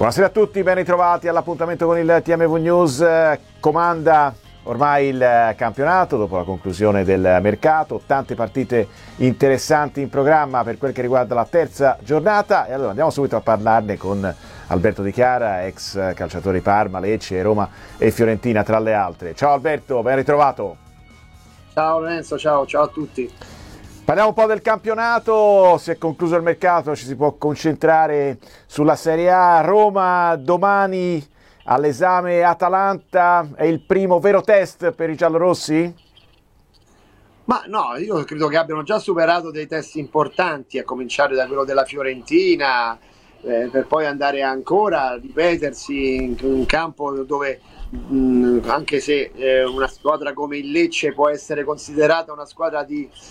Buonasera a tutti, ben ritrovati all'appuntamento con il TMV News. Comanda ormai il campionato dopo la conclusione del mercato, tante partite interessanti in programma per quel che riguarda la terza giornata e allora andiamo subito a parlarne con Alberto Di Chiara, ex calciatore di Parma, Lecce, Roma e Fiorentina tra le altre. Ciao Alberto, ben ritrovato. Ciao Lorenzo, ciao a tutti. Parliamo un po' del campionato, si è concluso il mercato, ci si può concentrare sulla Serie A. Roma domani all'esame Atalanta, è il primo vero test per i giallorossi? Ma no, io credo che abbiano già superato dei test importanti, a cominciare da quello della Fiorentina, per poi andare ancora a ripetersi in un campo dove anche se una squadra come il Lecce può essere considerata una squadra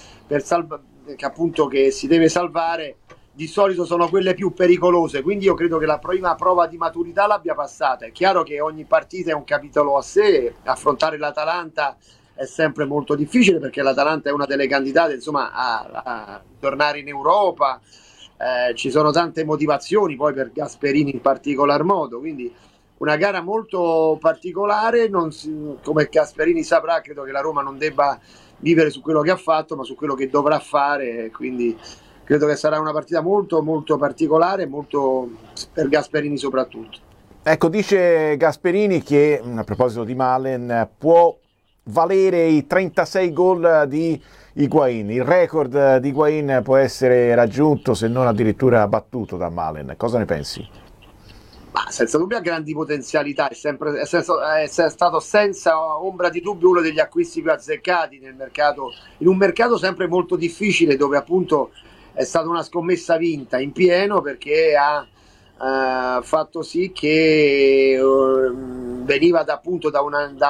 che si deve salvare, di solito sono quelle più pericolose, quindi io credo che la prima prova di maturità l'abbia passata. È chiaro che ogni partita è un capitolo a sé, affrontare l'Atalanta è sempre molto difficile perché l'Atalanta è una delle candidate, insomma, a tornare in Europa. Ci sono tante motivazioni poi per Gasperini in particolar modo, quindi una gara molto particolare. Come Gasperini saprà, credo che la Roma non debba vivere su quello che ha fatto ma su quello che dovrà fare, quindi credo che sarà una partita molto molto particolare, molto per Gasperini soprattutto. Ecco, dice Gasperini che a proposito di Malen può valere i 36 gol di Higuain, il record di Higuain può essere raggiunto se non addirittura battuto da Malen. Cosa ne pensi? Ma senza dubbio ha grandi potenzialità, è stato senza ombra di dubbio uno degli acquisti più azzeccati nel mercato, in un mercato sempre molto difficile dove appunto è stata una scommessa vinta in pieno, perché ha fatsi sì che veniva appunto da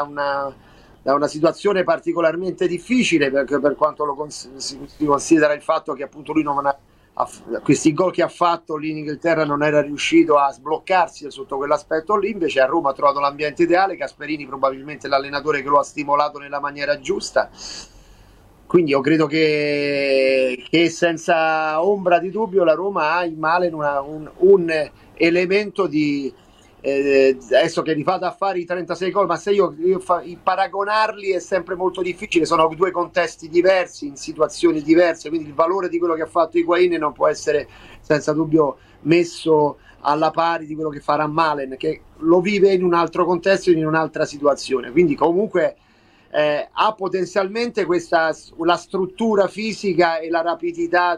una situazione particolarmente difficile per quanto si considera il fatto che appunto lui non ha questi gol che ha fatto lì in Inghilterra, non era riuscito a sbloccarsi sotto quell'aspetto lì. Invece a Roma ha trovato l'ambiente ideale, Gasperini probabilmente l'allenatore che lo ha stimolato nella maniera giusta, quindi io credo che senza ombra di dubbio la Roma ha in Malen un elemento di adesso che li fate a fare i 36 gol, ma se io paragonarli è sempre molto difficile, sono due contesti diversi, in situazioni diverse, quindi il valore di quello che ha fatto Higuain non può essere senza dubbio messo alla pari di quello che farà Malen, che lo vive in un altro contesto, in un'altra situazione, quindi comunque ha potenzialmente la struttura fisica e la rapidità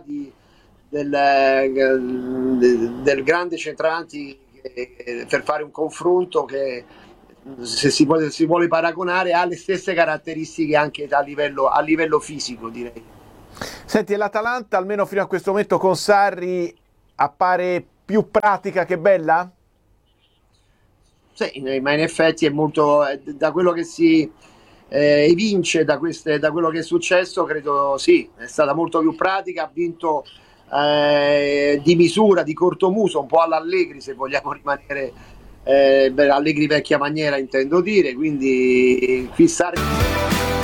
del grande centravanti per fare un confronto che, se si vuole paragonare, ha le stesse caratteristiche anche a livello fisico, direi. Senti, l'Atalanta almeno fino a questo momento con Sarri appare più pratica che bella? Sì, ma in effetti è molto, da quello che si evince da quello che è successo, credo sì, è stata molto più pratica, ha vinto di misura, di cortomuso, un po' all'Allegri, se vogliamo rimanere Allegri vecchia maniera intendo dire, quindi qui Sarri